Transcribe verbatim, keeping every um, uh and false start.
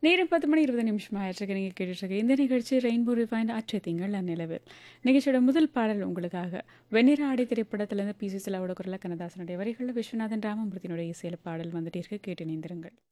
நேரம் பத்து மணி இருபது நிமிஷம் ஆயிடுச்சு. நீங்கள் கேட்டுட்ருக்க இந்த நிகழ்ச்சி ரெயின்போ ரிஃபைண்ட் அற்றை திங்கள் அந்நிலவில். நிகழ்ச்சியோட முதல் பாடல் உங்களுக்காக வெண்ணிற ஆடை திரைப்படத்திலேருந்து பி சி சிலாவோட குரல கண்ணதாசனுடைய வரிகளில் விஸ்வநாதன் ராமமூர்த்தியினுடைய இசையில் பாடல் வந்துட்டு இருக்கு. கேட்டு இணைந்திருங்கள்.